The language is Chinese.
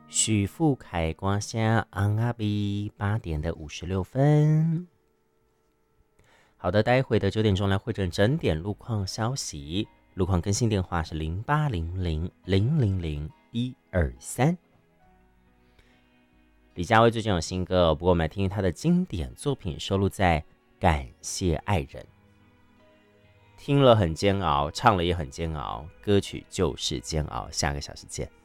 许富凯光虾昂阿比8:56。好的，待会的9点钟来汇整整点路况消息，路况更新电话是0800000123。李佳薇最近有新歌不过我们来听听他的经典作品，收录在《感谢爱人》。听了很煎熬，唱了也很煎熬，歌曲就是煎熬。下个小时见。